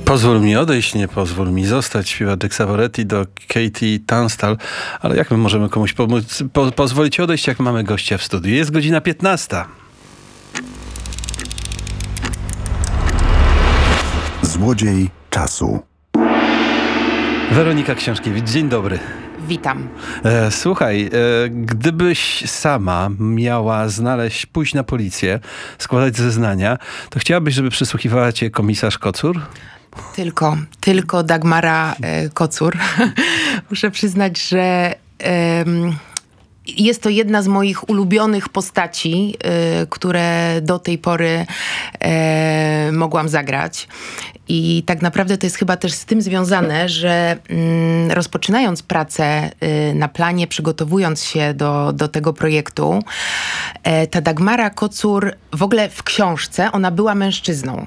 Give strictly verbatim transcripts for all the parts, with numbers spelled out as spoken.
Pozwól mi odejść, nie pozwól mi zostać, śpiewa Jack Savoretti do Katie Tunstall. Ale jak my możemy komuś pomóc, po, pozwolić odejść, jak mamy gościa w studiu? Jest godzina piętnasta. Złodziej czasu. Weronika Książkiewicz, dzień dobry. Witam. E, słuchaj, e, gdybyś sama miała znaleźć, pójść na policję, składać zeznania, to chciałabyś, żeby przysłuchiwała cię komisarz Kocur? Tylko, tylko Dagmara e, Kocur. Muszę przyznać, że e, jest to jedna z moich ulubionych postaci, e, które do tej pory e, mogłam zagrać. I tak naprawdę to jest chyba też z tym związane, że mm, rozpoczynając pracę y, na planie, przygotowując się do, do tego projektu, e, ta Dagmara Kocur w ogóle w książce ona była mężczyzną.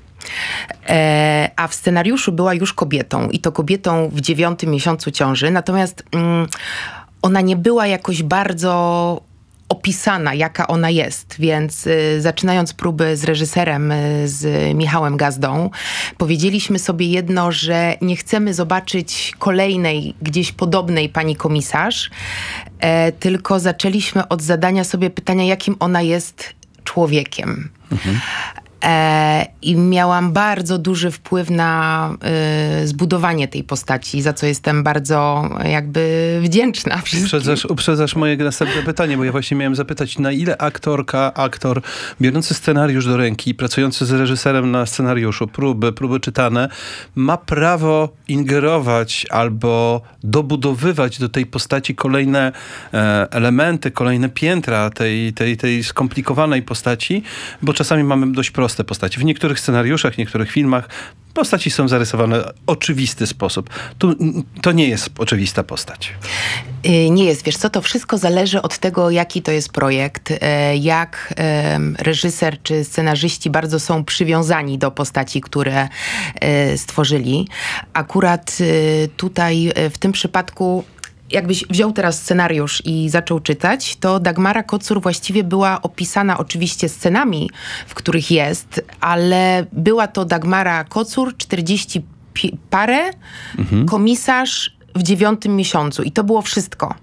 E, a w scenariuszu była już kobietą i to kobietą w dziewiątym miesiącu ciąży. Natomiast mm, ona nie była jakoś bardzo opisana, jaka ona jest, więc y, zaczynając próby z reżyserem, y, z Michałem Gazdą, powiedzieliśmy sobie jedno, że nie chcemy zobaczyć kolejnej, gdzieś podobnej pani komisarz, e, tylko zaczęliśmy od zadania sobie pytania, jakim ona jest człowiekiem. Mhm. E, I miałam bardzo duży wpływ na y, zbudowanie tej postaci, za co jestem bardzo jakby wdzięczna wszystkim. Uprzedzasz, uprzedzasz moje następne pytanie, bo ja właśnie miałem zapytać, na ile aktorka, aktor biorący scenariusz do ręki, pracujący z reżyserem na scenariuszu, próby, próby czytane, ma prawo ingerować albo dobudowywać do tej postaci kolejne e, elementy, kolejne piętra tej, tej, tej skomplikowanej postaci, bo czasami mamy dość proste te postaci. W niektórych scenariuszach, w niektórych filmach postaci są zarysowane w oczywisty sposób. Tu to nie jest oczywista postać. Nie jest. Wiesz co, to wszystko zależy od tego, jaki to jest projekt, jak reżyser czy scenarzyści bardzo są przywiązani do postaci, które stworzyli. Akurat tutaj w tym przypadku jakbyś wziął teraz scenariusz i zaczął czytać, to Dagmara Kocur właściwie była opisana oczywiście scenami, w których jest, ale była to Dagmara Kocur, czterdzieści parę, mhm. komisarz w dziewiątym miesiącu i to było wszystko.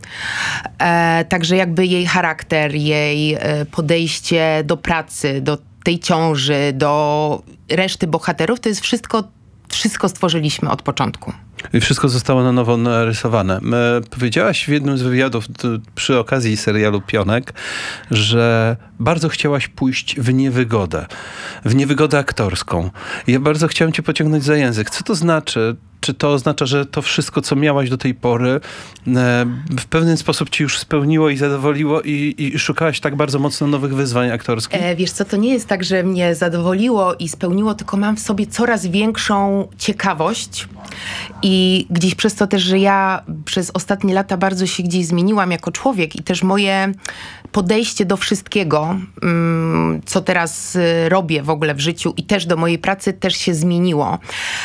E, także jakby jej charakter, jej e, podejście do pracy, do tej ciąży, do reszty bohaterów, to jest wszystko, wszystko stworzyliśmy od początku. I wszystko zostało na nowo narysowane. Powiedziałaś w jednym z wywiadów przy okazji serialu Pionek, że bardzo chciałaś pójść w niewygodę. W niewygodę aktorską. I ja bardzo chciałem cię pociągnąć za język. Co to znaczy? Czy to oznacza, że to wszystko, co miałaś do tej pory, w pewien sposób ci już spełniło i zadowoliło i, i szukałaś tak bardzo mocno nowych wyzwań aktorskich? E, wiesz co, to nie jest tak, że mnie zadowoliło i spełniło, tylko mam w sobie coraz większą ciekawość i gdzieś przez to też, że ja przez ostatnie lata bardzo się gdzieś zmieniłam jako człowiek i też moje podejście do wszystkiego, co teraz robię w ogóle w życiu i też do mojej pracy też się zmieniło.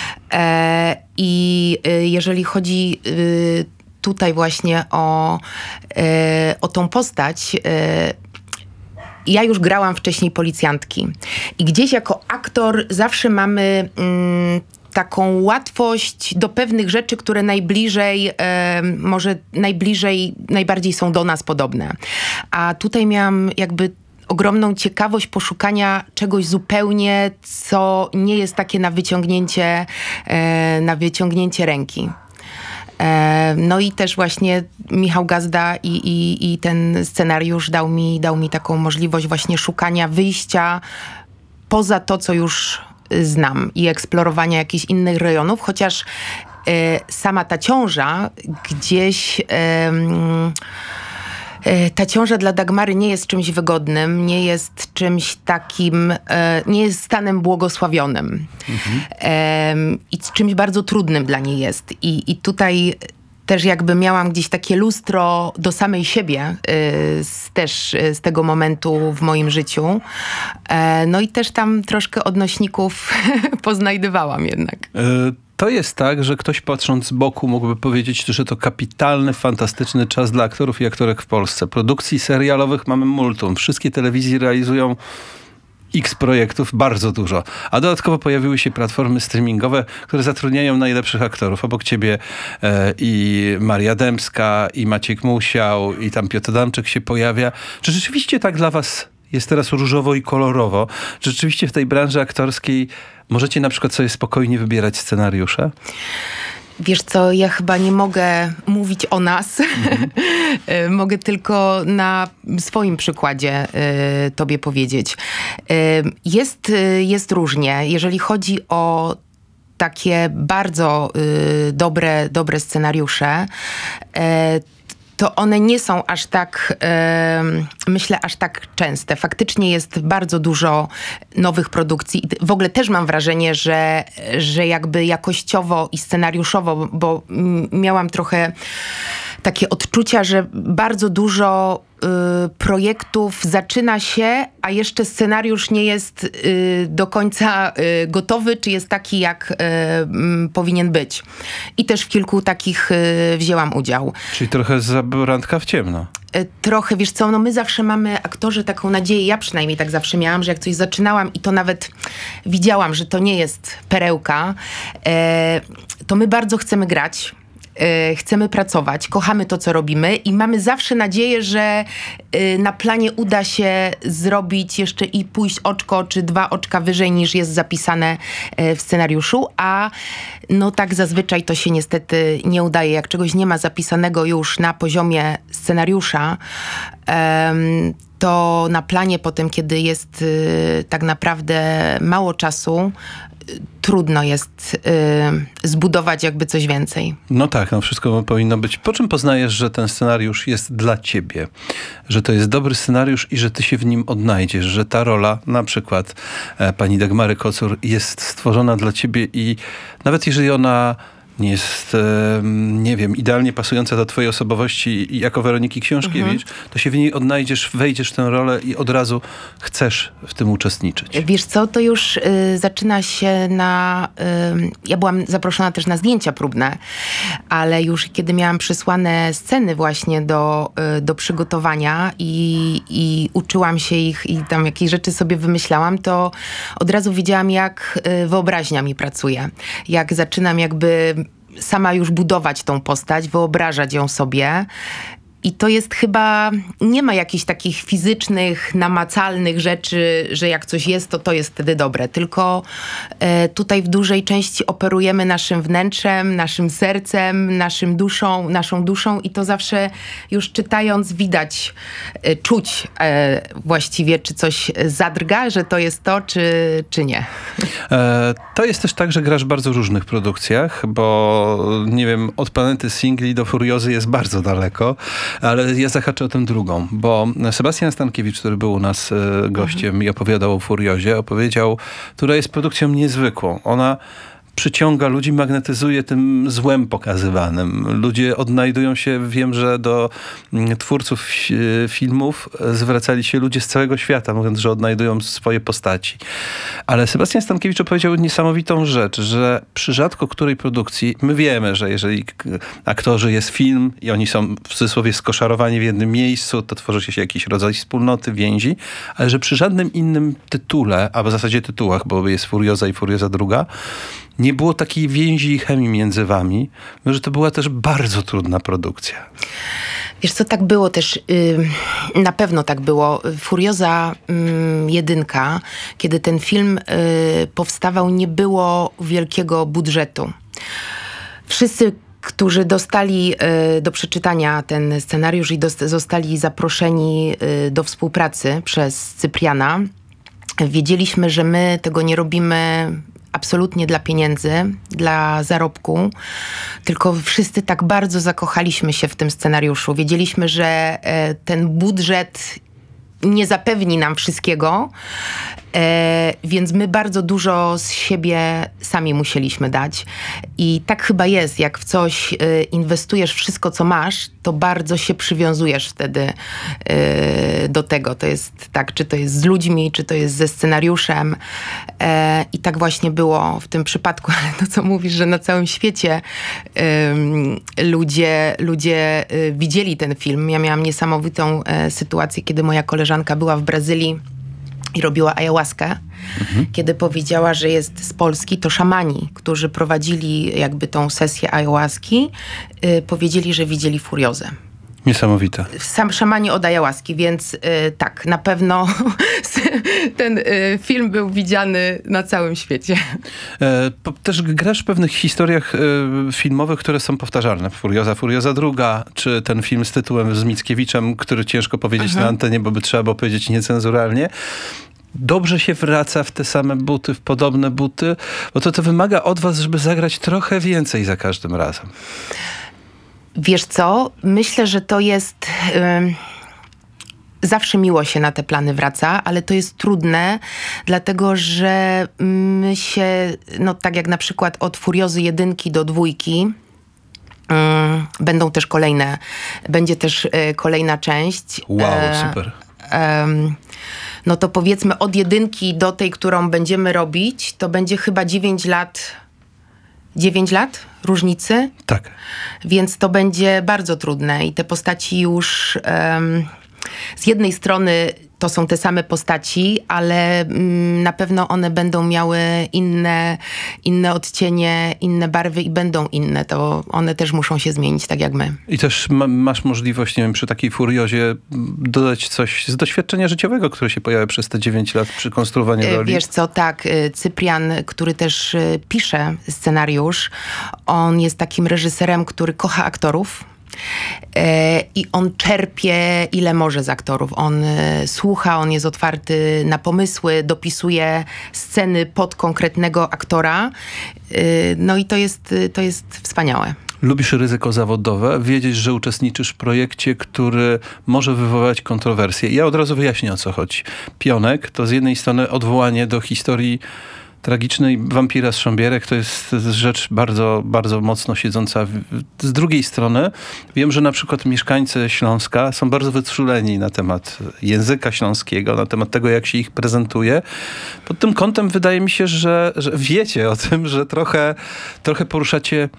I jeżeli chodzi tutaj właśnie o, o tą postać, ja już grałam wcześniej policjantki i gdzieś jako aktor zawsze mamy taką łatwość do pewnych rzeczy, które najbliżej, e, może najbliżej, najbardziej są do nas podobne. A tutaj miałam jakby ogromną ciekawość poszukania czegoś zupełnie, co nie jest takie na wyciągnięcie, e, na wyciągnięcie ręki. E, no i też właśnie Michał Gazda i, i, i ten scenariusz dał mi, dał mi taką możliwość właśnie szukania wyjścia poza to, co już znam i eksplorowania jakichś innych rejonów, chociaż e, sama ta ciąża gdzieś... E, Ta ciąża dla Dagmary nie jest czymś wygodnym, nie jest czymś takim, e, nie jest stanem błogosławionym. Mhm. E, I czymś bardzo trudnym dla niej jest. I, i tutaj też jakby miałam gdzieś takie lustro do samej siebie, y, z, też y, z tego momentu w moim życiu. E, no i też tam troszkę odnośników poznajdywałam jednak. Y- To jest tak, że ktoś patrząc z boku mógłby powiedzieć, że to kapitalny, fantastyczny czas dla aktorów i aktorek w Polsce. Produkcji serialowych mamy multum. Wszystkie telewizje realizują X projektów, bardzo dużo. A dodatkowo pojawiły się platformy streamingowe, które zatrudniają najlepszych aktorów. Obok ciebie e, i Maria Dębska, i Maciek Musiał, i tam Piotr Adamczyk się pojawia. Czy rzeczywiście tak dla was jest teraz różowo i kolorowo? Czy rzeczywiście w tej branży aktorskiej możecie na przykład sobie spokojnie wybierać scenariusze? Wiesz co, ja chyba nie mogę mówić o nas. Mm-hmm. Mogę tylko na swoim przykładzie y, tobie powiedzieć. Y, jest, y, jest różnie. Jeżeli chodzi o takie bardzo y, dobre, dobre scenariusze, y, to one nie są aż tak, e, myślę, aż tak częste. Faktycznie jest bardzo dużo nowych produkcji. I w ogóle też mam wrażenie, że, że jakby jakościowo i scenariuszowo, bo miałam trochę takie odczucia, że bardzo dużo y, projektów zaczyna się, a jeszcze scenariusz nie jest y, do końca y, gotowy, czy jest taki, jak y, y, powinien być. I też w kilku takich y, wzięłam udział. Czyli trochę zabrandka w ciemno. Y, trochę, wiesz co, no my zawsze mamy, aktorzy, taką nadzieję, ja przynajmniej tak zawsze miałam, że jak coś zaczynałam i to nawet widziałam, że to nie jest perełka, y, to my bardzo chcemy grać. Chcemy pracować, kochamy to, co robimy i mamy zawsze nadzieję, że na planie uda się zrobić jeszcze i pójść oczko czy dwa oczka wyżej niż jest zapisane w scenariuszu, a no tak zazwyczaj to się niestety nie udaje. Jak czegoś nie ma zapisanego już na poziomie scenariusza, to na planie potem, kiedy jest tak naprawdę mało czasu, trudno jest y, zbudować jakby coś więcej. No tak, no wszystko powinno być. Po czym poznajesz, że ten scenariusz jest dla ciebie? Że to jest dobry scenariusz i że ty się w nim odnajdziesz, że ta rola, na przykład e, pani Dagmary Kocur, jest stworzona dla ciebie i nawet jeżeli ona nie jest, e, nie wiem, idealnie pasująca do twojej osobowości jako Weroniki Książkiewicz, mhm. to się w niej odnajdziesz, wejdziesz w tę rolę i od razu chcesz w tym uczestniczyć. Wiesz co, to już y, zaczyna się na... Y, ja byłam zaproszona też na zdjęcia próbne, ale już kiedy miałam przysłane sceny właśnie do, y, do przygotowania i, i uczyłam się ich i tam jakieś rzeczy sobie wymyślałam, to od razu widziałam, jak y, wyobraźnia mi pracuje. Jak zaczynam jakby sama już budować tą postać, wyobrażać ją sobie. I to jest chyba, nie ma jakichś takich fizycznych, namacalnych rzeczy, że jak coś jest, to to jest wtedy dobre. Tylko e, tutaj w dużej części operujemy naszym wnętrzem, naszym sercem, naszym duszą, naszą duszą i to zawsze już czytając widać, e, czuć e, właściwie, czy coś zadrga, że to jest to, czy, czy nie. E, to jest też tak, że grasz w bardzo różnych produkcjach, bo nie wiem, od Planety Singli do Furiozy jest bardzo daleko. Ale ja zahaczę o tę drugą, bo Sebastian Stankiewicz, który był u nas e, gościem mhm. i opowiadał o Furiozie, opowiedział, która jest produkcją niezwykłą. Ona przyciąga ludzi, magnetyzuje tym złem pokazywanym. Ludzie odnajdują się, wiem, że do twórców filmów zwracali się ludzie z całego świata, mówiąc, że odnajdują swoje postaci. Ale Sebastian Stankiewicz opowiedział niesamowitą rzecz, że przy rzadko której produkcji, my wiemy, że jeżeli aktorzy jest film i oni są w cudzysłowie skoszarowani w jednym miejscu, to tworzy się jakiś rodzaj wspólnoty, więzi, ale że przy żadnym innym tytule, a w zasadzie tytułach, bo jest Furioza i Furioza druga, nie było takiej więzi i chemii między wami, że to była też bardzo trudna produkcja. Wiesz co, tak było też, yy, na pewno tak było. Furioza yy, jedynka, kiedy ten film yy, powstawał, nie było wielkiego budżetu. Wszyscy, którzy dostali y, do przeczytania ten scenariusz i dost- zostali zaproszeni y, do współpracy przez Cypriana, wiedzieliśmy, że my tego nie robimy absolutnie dla pieniędzy, dla zarobku, tylko wszyscy tak bardzo zakochaliśmy się w tym scenariuszu. Wiedzieliśmy, że e, ten budżet nie zapewni nam wszystkiego, e, więc my bardzo dużo z siebie sami musieliśmy dać. I tak chyba jest, jak w coś e, inwestujesz wszystko, co masz, to bardzo się przywiązujesz wtedy e, do tego. To jest tak, czy to jest z ludźmi, czy to jest ze scenariuszem. E, I tak właśnie było w tym przypadku. Ale to, co mówisz, że na całym świecie e, ludzie, ludzie e, widzieli ten film. Ja miałam niesamowitą e, sytuację, kiedy moja koleżanka była w Brazylii i robiła ayahuaskę, mhm. kiedy powiedziała, że jest z Polski, to szamani, którzy prowadzili jakby tą sesję ayahuaski, yy, powiedzieli, że widzieli furiozę. Niesamowite. Sam szamani od ayahuaski, więc y, tak, na pewno ten y, film był widziany na całym świecie. E, po, też grasz w pewnych historiach e, filmowych, które są powtarzalne. Furioza, Furioza druga, czy ten film z tytułem z Mickiewiczem, który ciężko powiedzieć Aha. na antenie, bo by trzeba było powiedzieć niecenzuralnie. Dobrze się wraca w te same buty, w podobne buty, bo to, to wymaga od was, żeby zagrać trochę więcej za każdym razem. Wiesz co? Myślę, że to jest... Yy, zawsze miło się na te plany wraca, ale to jest trudne, dlatego że my się, no tak jak na przykład od Furiozy jedynki do dwójki, yy, będą też kolejne, będzie też yy, kolejna część. Wow, e, super. Yy, no to powiedzmy od jedynki do tej, którą będziemy robić, to będzie chyba dziewięć lat... dziewięć lat różnicy. Tak. Więc to będzie bardzo trudne i te postaci już um, z jednej strony to są te same postaci, ale mm, na pewno one będą miały inne, inne odcienie, inne barwy i będą inne. To one też muszą się zmienić, tak jak my. I też ma, masz możliwość, nie wiem, przy takiej Furiozie dodać coś z doświadczenia życiowego, które się pojawia przez te dziewięć lat przy konstruowaniu roli. Wiesz co, tak. Cyprian, który też pisze scenariusz, on jest takim reżyserem, który kocha aktorów. I on czerpie ile może z aktorów. On słucha, on jest otwarty na pomysły, dopisuje sceny pod konkretnego aktora. No i to jest, to jest wspaniałe. Lubisz ryzyko zawodowe, wiedzieć, że uczestniczysz w projekcie, który może wywołać kontrowersje. Ja od razu wyjaśnię, o co chodzi. Pionek to z jednej strony odwołanie do historii tragicznej wampira z Szambierek, to jest rzecz bardzo, bardzo mocno siedząca. Z drugiej strony wiem, że na przykład mieszkańcy Śląska są bardzo wyczuleni na temat języka śląskiego, na temat tego, jak się ich prezentuje. Pod tym kątem wydaje mi się, że, że wiecie o tym, że trochę, trochę poruszacie